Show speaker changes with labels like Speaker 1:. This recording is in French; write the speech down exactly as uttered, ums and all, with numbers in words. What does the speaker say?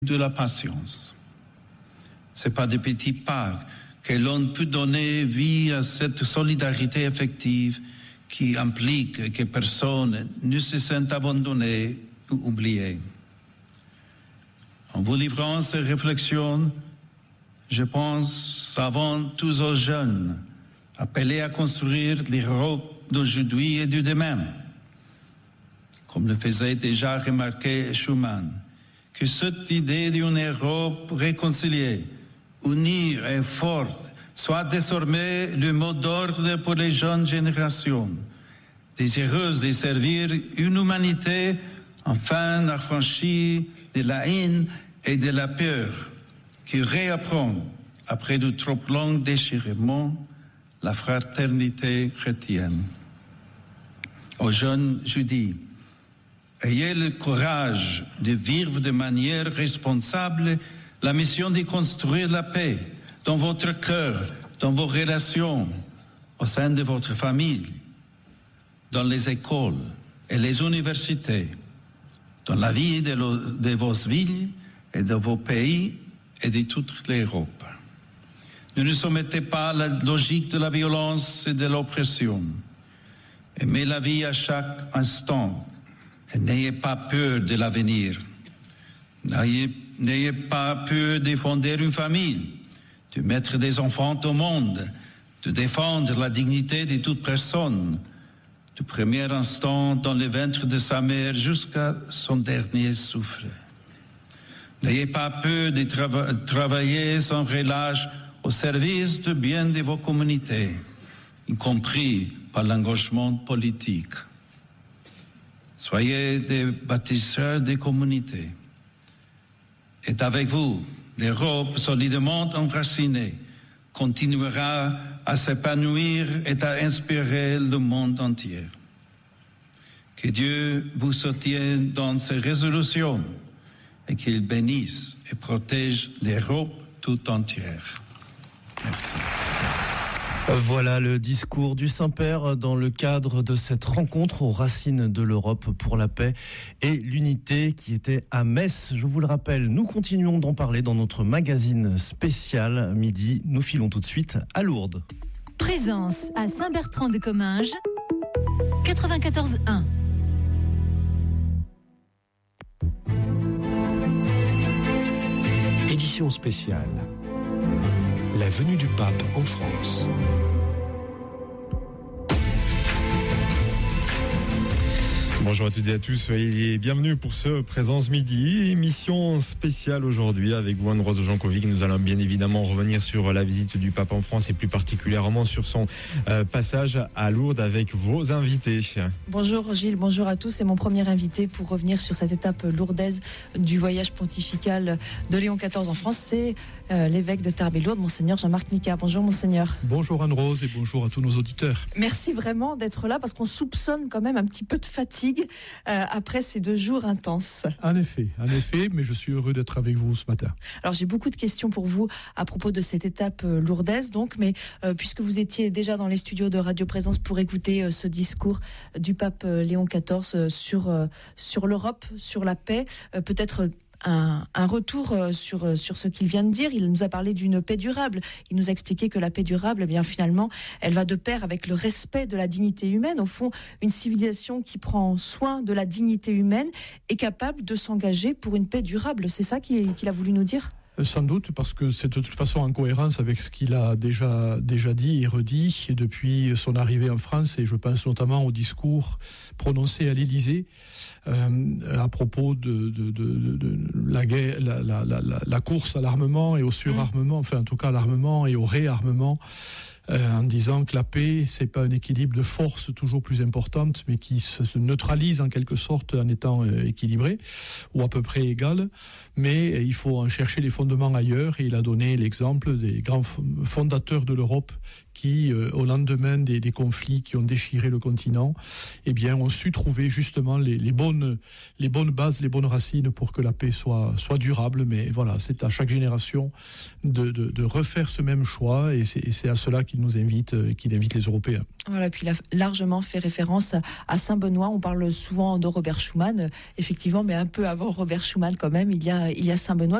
Speaker 1: de la patience. Ce n'est pas des petits pas que l'on peut donner vie à cette solidarité effective qui implique que personne ne se sente abandonné ou oublié. En vous livrant ces réflexions, je pense avant tout aux jeunes, appelés à construire l'Europe d'aujourd'hui et du demain. Comme le faisait déjà remarquer Schuman, que cette idée d'une Europe réconciliée, unie et forte, soit désormais le mot d'ordre pour les jeunes générations, désireuses de servir une humanité enfin affranchie de la haine et de la peur, qui réapprend, après de trop longs déchirements, la fraternité chrétienne. Aux jeunes, je dis, ayez le courage de vivre de manière responsable la mission de construire la paix dans votre cœur, dans vos relations, au sein de votre famille, dans les écoles et les universités, dans la vie de, lo, de vos villes et de vos pays et de toute l'Europe. Ne nous soumettez pas à la logique de la violence et de l'oppression. Aimez la vie à chaque instant et n'ayez pas peur de l'avenir. N'ayez, n'ayez pas peur de fonder une famille, de mettre des enfants au monde, de défendre la dignité de toute personne, du premier instant dans le ventre de sa mère jusqu'à son dernier souffle. N'ayez pas peur de trava- travailler sans relâche au service du bien de vos communautés, y compris par l'engagement politique. Soyez des bâtisseurs des communautés. Et avec vous, l'Europe solidement enracinée continuera à s'épanouir et à inspirer le monde entier. Que Dieu vous soutienne dans ses résolutions et qu'il bénisse et protège l'Europe tout entière. Merci.
Speaker 2: Voilà le discours du Saint-Père dans le cadre de cette rencontre aux racines de l'Europe pour la paix et l'unité qui était à Metz. Je vous le rappelle, nous continuons d'en parler dans notre magazine spécial midi. Nous filons tout de suite à Lourdes.
Speaker 3: Présence à Saint-Bertrand-de-Comminges, quatre-vingt-quatorze un.
Speaker 4: Édition spéciale. La venue du pape en France.
Speaker 5: Bonjour à toutes et à tous et bienvenue pour ce Présence Midi, émission spéciale aujourd'hui avec vous Anne-Rose Jankovic. Nous allons bien évidemment revenir sur la visite du pape en France et plus particulièrement sur son euh, passage à Lourdes avec vos invités.
Speaker 6: Bonjour Gilles, bonjour à tous. C'est mon premier invité pour revenir sur cette étape lourdaise du voyage pontifical de Léon quatorze en France. C'est euh, l'évêque de Tarbes et Lourdes, Monseigneur Jean-Marc Micas. Bonjour Monseigneur.
Speaker 7: Bonjour Anne-Rose et bonjour à tous nos auditeurs.
Speaker 6: Merci vraiment d'être là parce qu'on soupçonne quand même un petit peu de fatigue Euh, après ces deux jours intenses.
Speaker 7: En effet, en effet, mais je suis heureux d'être avec vous ce matin.
Speaker 6: Alors j'ai beaucoup de questions pour vous à propos de cette étape euh, lourdaise, donc, mais euh, puisque vous étiez déjà dans les studios de Radio Présence pour écouter euh, ce discours du pape euh, Léon quatorze euh, sur, euh, sur l'Europe, sur la paix, euh, peut-être... Euh, Un, un retour sur, sur ce qu'il vient de dire. Il nous a parlé d'une paix durable. Il nous a expliqué que la paix durable, eh bien, finalement, elle va de pair avec le respect de la dignité humaine. Au fond, une civilisation qui prend soin de la dignité humaine est capable de s'engager pour une paix durable. C'est ça qu'il, qu'il a voulu nous dire ?
Speaker 7: Sans doute, parce que c'est de toute façon en cohérence avec ce qu'il a déjà, déjà dit et redit depuis son arrivée en France, et je pense notamment au discours prononcé à l'Élysée euh, à propos de, de, de, de, de la, guerre, la, la, la, la course à l'armement et au surarmement, enfin en tout cas à l'armement et au réarmement, Euh, en disant que la paix, c'est pas un équilibre de force toujours plus importante, mais qui se, se neutralise en quelque sorte en étant euh, équilibré, ou à peu près égal, mais euh, il faut en chercher les fondements ailleurs, et il a donné l'exemple des grands fondateurs de l'Europe qui, euh, au lendemain des, des conflits qui ont déchiré le continent, eh bien, ont su trouver justement les, les, bonnes, les bonnes bases, les bonnes racines pour que la paix soit, soit durable. Mais voilà, c'est à chaque génération de, de, de refaire ce même choix, et c'est, et c'est à cela qu'il nous invite, et qu'il invite les Européens.
Speaker 6: Voilà, puis il a largement fait référence à Saint-Benoît. On parle souvent de Robert Schuman, effectivement, mais un peu avant Robert Schuman quand même, il y a, il y a Saint-Benoît